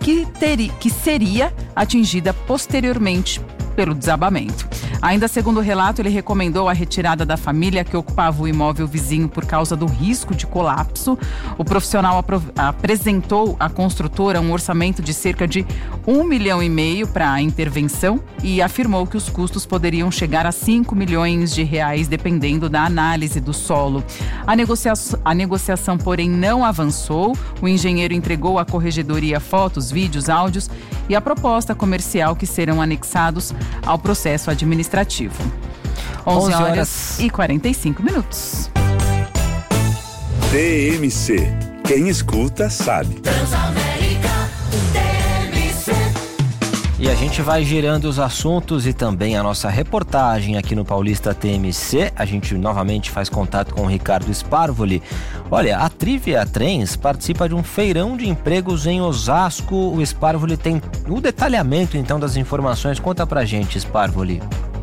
que seria atingida posteriormente pelo desabamento. Ainda segundo o relato, ele recomendou a retirada da família que ocupava o imóvel vizinho por causa do risco de colapso. O profissional apresentou à construtora um orçamento de cerca de R$1,5 milhão para a intervenção e afirmou que os custos poderiam chegar a R$5 milhões, dependendo da análise do solo. A negociação, porém, não avançou. O engenheiro entregou à corregedoria fotos, vídeos, áudios e a proposta comercial que serão anexados ao processo administrativo. 11 horas e 45 minutos. TMC. Quem escuta sabe. Transamérica, TMC. E a gente vai girando os assuntos e também a nossa reportagem aqui no Paulista TMC. A gente novamente faz contato com o Ricardo Sparvoli. Olha, a Trivia Trens participa de um feirão de empregos em Osasco. O Sparvoli tem o detalhamento então das informações. Conta pra gente, Sparvoli.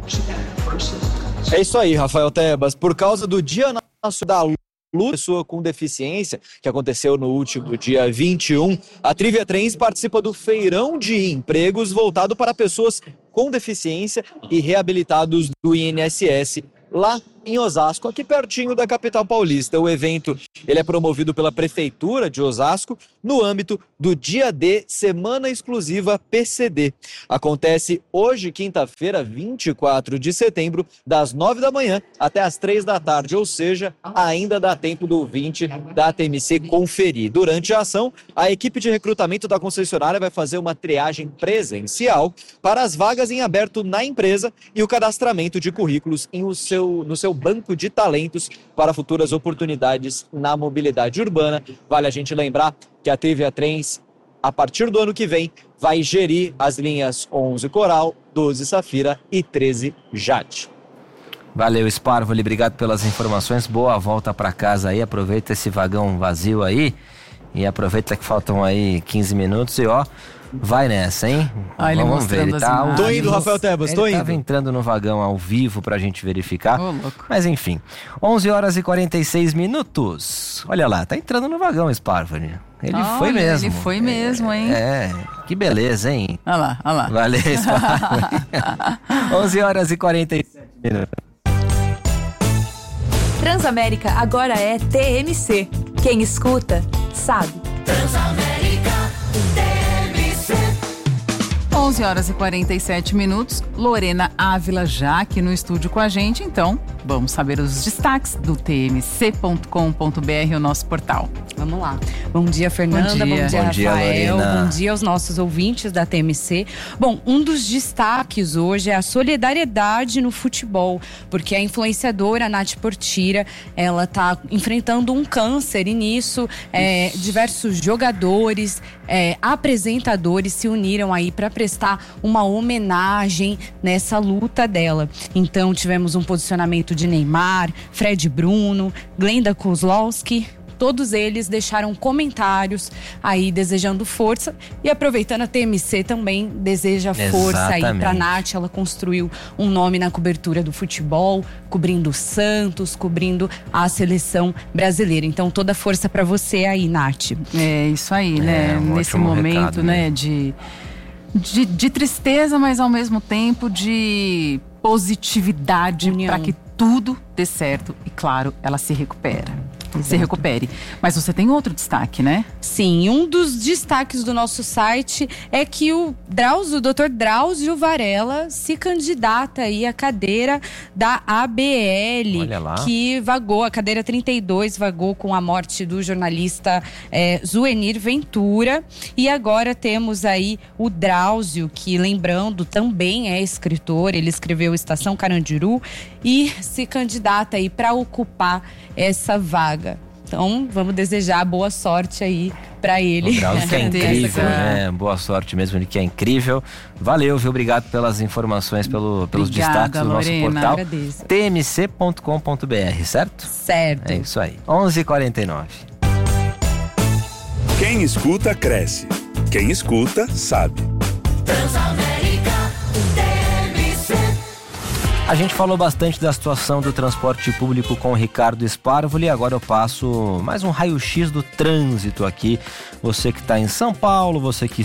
É isso aí, Rafael Tebas. Por causa do Dia Nacional da Pessoa com Deficiência, que aconteceu no último dia 21, a Trivia Trens participa do feirão de empregos voltado para pessoas com deficiência e reabilitados do INSS, lá em Osasco, aqui pertinho da capital paulista. O evento ele é promovido pela Prefeitura de Osasco no âmbito do Dia D, Semana Exclusiva PCD. Acontece hoje, quinta-feira, 24 de setembro, das 9 da manhã até as 3 da tarde, ou seja, ainda dá tempo do ouvinte da TMC conferir. Durante a ação, a equipe de recrutamento da concessionária vai fazer uma triagem presencial para as vagas em aberto na empresa e o cadastramento de currículos no seu banco de talentos para futuras oportunidades na mobilidade urbana. Vale a gente lembrar que a Trivia Trens, a partir do ano que vem, vai gerir as linhas 11 Coral, 12 Safira e 13 Jade. Valeu, Sparvoli, obrigado pelas informações. Boa volta para casa aí, aproveita esse vagão vazio aí e aproveita que faltam aí 15 minutos e vai nessa, hein? Vamos ver, ele tá... Tô indo, Rafael Tebas, tô indo. Ele tava entrando no vagão ao vivo pra gente verificar. Mas enfim, 11 horas e 46 minutos. Olha lá, tá entrando no vagão, Sparvoli. Ele foi mesmo. Ele foi mesmo, hein? Que beleza, hein? Olha lá. Valeu, Sparvoli. 11 horas e 47 minutos. Transamérica agora é TMC. Quem escuta, sabe. Transamérica, TMC. 11 horas e 47 minutos. Lorena Ávila já aqui no estúdio com a gente. Então, vamos saber os destaques do tmc.com.br, o nosso portal. Vamos lá. Bom dia, Fernanda. Bom dia, Rafael. Bom dia aos nossos ouvintes da TMC. Bom, um dos destaques hoje é a solidariedade no futebol, porque a influenciadora Nath Portira, ela está enfrentando um câncer e nisso diversos jogadores, apresentadores se uniram aí para prestar uma homenagem nessa luta dela. Então tivemos um posicionamento de Neymar, Fred Bruno, Glenda Kozlowski. Todos eles deixaram comentários aí desejando força e aproveitando a TMC também deseja força aí pra Nath. Ela construiu um nome na cobertura do futebol, cobrindo o Santos, cobrindo a seleção brasileira. Então toda força pra você aí, Nath. É isso aí, né? Nesse momento, recado, né? De tristeza, mas ao mesmo tempo de positividade para que tudo dê certo e, claro, ela se recupere. Mas você tem outro destaque, né? Sim, um dos destaques do nosso site é que o Dr. Drauzio Varela se candidata aí à cadeira da ABL. Olha lá. Que vagou, a cadeira 32 vagou com a morte do jornalista Zuenir Ventura. E agora temos aí o Drauzio, que, lembrando, também é escritor. Ele escreveu Estação Carandiru e se candidata aí para ocupar essa vaga. Então, vamos desejar boa sorte aí pra ele. O Drauzio que é incrível, né? Boa sorte mesmo, ele que é incrível. Valeu, viu? Obrigado pelas informações, pelos destaques do nosso portal. Agradeço. tmc.com.br, certo? Certo. É isso aí. 11h49. Quem escuta, cresce. Quem escuta, sabe. Transamérica, TMC. A gente falou bastante da situação do transporte público com o Ricardo Sparvoli. Agora eu passo mais um raio-x do trânsito aqui. Você que está em São Paulo, você que